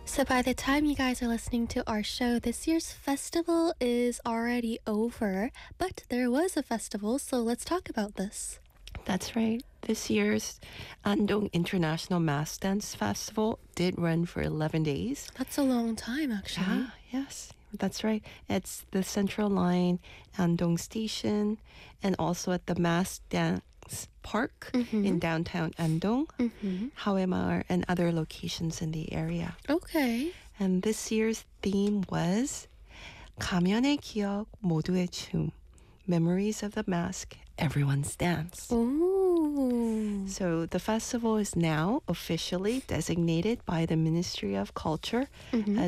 So by the time you guys are listening to our show, this year's festival is already over, but there was a festival, so let's talk about this. That's right. This year's Andong International Mass Dance Festival did run for 11 days. That's a long time, actually. Yes, that's right. It's the Central Line, Andong Station, and also at the Mass Dance Park in downtown Andong, Hawemar, and other locations in the area. Okay. And this year's theme was 가면의 기억, 모두의 춤. Memories of the Mask, Everyone's Dance. Ooh. So the festival is now officially designated by the Ministry of Culture as